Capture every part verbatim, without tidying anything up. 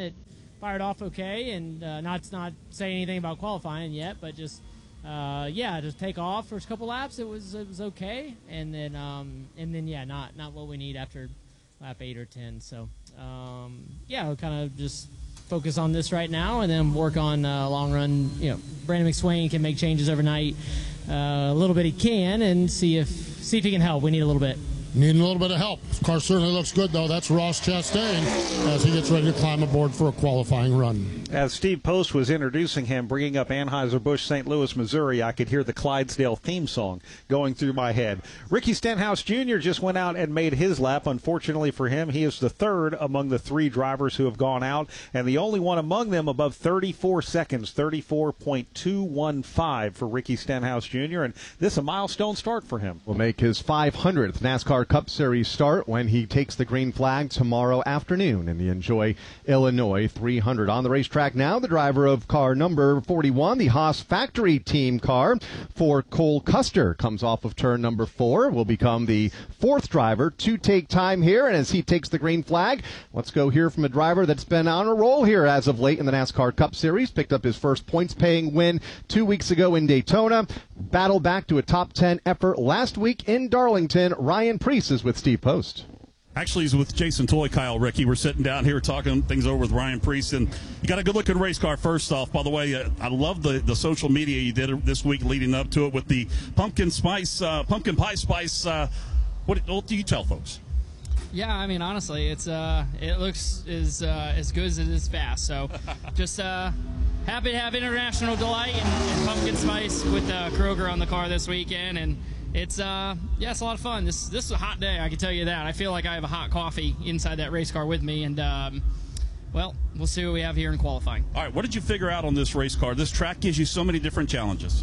It fired off okay, and uh, not not say anything about qualifying yet, but just uh, yeah, just take off first couple laps. It was it was okay, and then um, and then yeah, not not what we need after lap eight or ten. So um, yeah, we'll kind of just focus on this right now, and then work on uh, long run. You know, Brandon McSwain can make changes overnight uh, a little bit. He can, and see if see if he can help. We need a little bit. Needing a little bit of help. Car certainly looks good, though. That's Ross Chastain as he gets ready to climb aboard for a qualifying run. As Steve Post was introducing him, bringing up Anheuser-Busch Saint Louis, Missouri, I could hear the Clydesdale theme song going through my head. Ricky Stenhouse Junior just went out and made his lap. Unfortunately for him, he is the third among the three drivers who have gone out, and the only one among them above thirty-four seconds, thirty-four point two one five for Ricky Stenhouse Junior, and this is a milestone start for him. Will make his five hundredth NASCAR Cup Series start when he takes the green flag tomorrow afternoon in the Enjoy Illinois three hundred. On the racetrack now, the driver of car number forty-one, the Haas factory team car for Cole Custer, comes off of turn number four, will become the fourth driver to take time here, and as he takes the green flag, let's go hear from a driver that's been on a roll here as of late in the NASCAR Cup Series, picked up his first points-paying win two weeks ago in Daytona, battled back to a top ten effort last week in Darlington. Ryan Preece is with Steve Post. Actually, he's with Jason Toy, Kyle Rickey. We're sitting down here talking things over with Ryan Preece, and you got a good-looking race car. First off, by the way, uh, I love the, the social media you did this week leading up to it with the pumpkin spice, uh, pumpkin pie spice. Uh, what, what do you tell folks? Yeah, I mean, honestly, it's uh, it looks as uh, as good as it is fast. So, just uh, happy to have International Delight and, and pumpkin spice with uh, Kroger on the car this weekend, and it's uh, yeah, it's a lot of fun. This this is a hot day, I can tell you that. I feel like I have a hot coffee inside that race car with me, and um, well, we'll see what we have here in qualifying. All right, what did you figure out on this race car? This track gives you so many different challenges.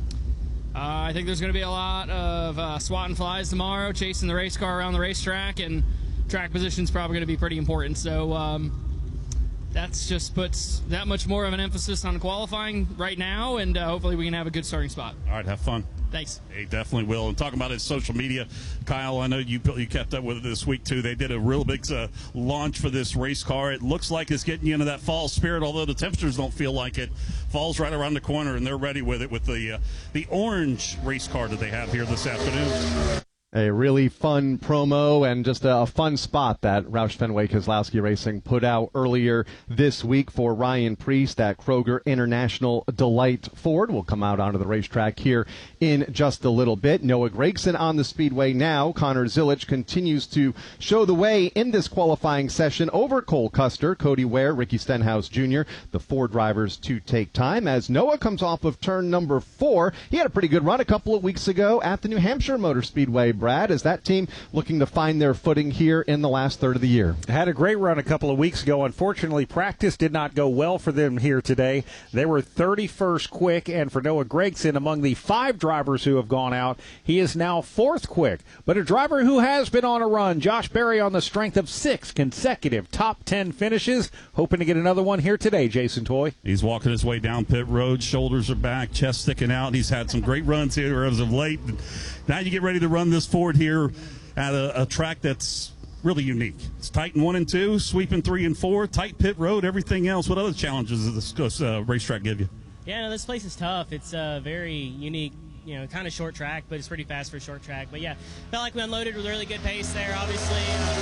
Uh, I think there's going to be a lot of uh, swatting flies tomorrow, chasing the race car around the racetrack, and track position is probably going to be pretty important. So um, that's just puts that much more of an emphasis on qualifying right now, and uh, hopefully we can have a good starting spot. All right, have fun. Thanks. He definitely will. And talking about his social media, Kyle, I know you you kept up with it this week, too. They did a real big uh, launch for this race car. It looks like it's getting you into that fall spirit, although the temperatures don't feel like it. Fall's right around the corner, and they're ready with it with the, uh, the orange race car that they have here this afternoon. A really fun promo and just a fun spot that Roush Fenway Keselowski Racing put out earlier this week for Ryan Preece. That Kroger International Delight Ford will come out onto the racetrack here in just a little bit. Noah Gragson on the speedway now. Connor Zilic continues to show the way in this qualifying session over Cole Custer, Cody Ware, Ricky Stenhouse Junior, the four drivers to take time as Noah comes off of turn number four. He had a pretty good run a couple of weeks ago at the New Hampshire Motor Speedway. Brad, is that team looking to find their footing here in the last third of the year? Had a great run a couple of weeks ago. Unfortunately, practice did not go well for them here today. They were thirty-first quick, and for Noah Gragson, among the five drivers who have gone out, he is now fourth quick. But a driver who has been on a run, Josh Berry, on the strength of six consecutive top ten finishes, hoping to get another one here today, Jason Toy. He's walking his way down pit road, shoulders are back, chest sticking out. He's had some great runs here as of late. Now you get ready to run this Ford here at a, a track that's really unique. It's tight in one and two, sweeping three and four, tight pit road, everything else. What other challenges does this uh, racetrack give you? Yeah, no, this place is tough. It's a very unique, you know, kind of short track, but it's pretty fast for a short track. But yeah, felt like we unloaded with a really good pace there, obviously.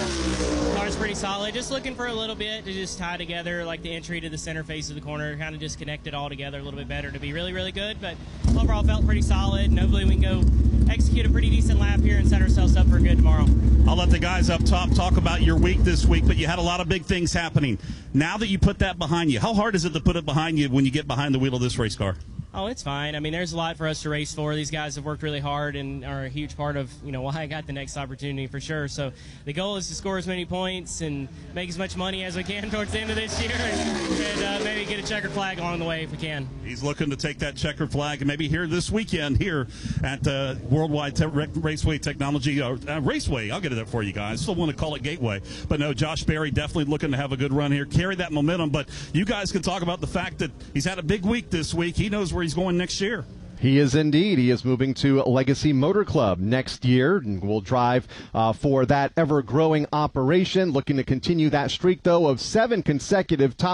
Uh, car's pretty solid. Just looking for a little bit to just tie together, like the entry to the center face of the corner, kind of just connect it all together a little bit better to be really, really good. But overall felt pretty solid, and hopefully we can go execute a pretty decent lap here and set ourselves up for good tomorrow. I'll let the guys up top talk about your week this week, but you had a lot of big things happening. Now that you put that behind you, how hard is it to put it behind you when you get behind the wheel of this race car? Oh, it's fine. I mean, there's a lot for us to race for. These guys have worked really hard and are a huge part of, you know, why I got the next opportunity for sure. So the goal is to score as many points and make as much money as we can towards the end of this year, and, and uh, maybe get a checkered flag along the way if we can. He's looking to take that checkered flag and maybe here this weekend here at uh, Worldwide Te- Raceway Technology, uh, uh, Raceway. I'll get it there for you guys. Still want to call it Gateway. But no, Josh Berry definitely looking to have a good run here, carry that momentum. But you guys can talk about the fact that he's had a big week this week. He knows where he's going next year. He is indeed. He is moving to Legacy Motor Club next year and will drive uh, for that ever-growing operation. Looking to continue that streak, though, of seven consecutive top